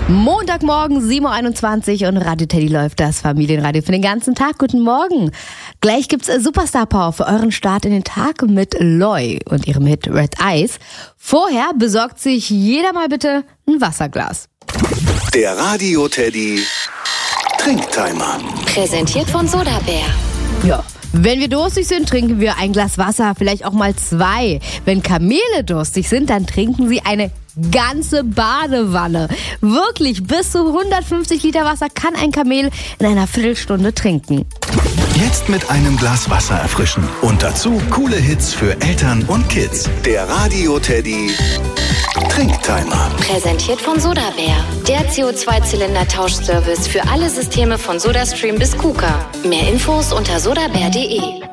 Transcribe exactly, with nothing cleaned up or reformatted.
Montagmorgen, sieben Uhr einundzwanzig und Radio Teddy läuft, das Familienradio für den ganzen Tag. Guten Morgen. Gleich gibt's Superstar Power für euren Start in den Tag mit Loi und ihrem Hit Red Eyes. Vorher besorgt sich jeder mal bitte ein Wasserglas. Der Radio Teddy Trinktimer. Präsentiert von Sodabär. Ja. Wenn wir durstig sind, trinken wir ein Glas Wasser, vielleicht auch mal zwei. Wenn Kamele durstig sind, dann trinken sie eine ganze Badewanne. Wirklich, bis zu hundertfünfzig Liter Wasser kann ein Kamel in einer Viertelstunde trinken. Jetzt mit einem Glas Wasser erfrischen. Und dazu coole Hits für Eltern und Kids. Der Radio Teddy Trinktimer. Präsentiert von Sodabär. Der C O zwei Zylinder Tauschservice für alle Systeme von SodaStream bis KUKA. Mehr Infos unter sodabär punkt de.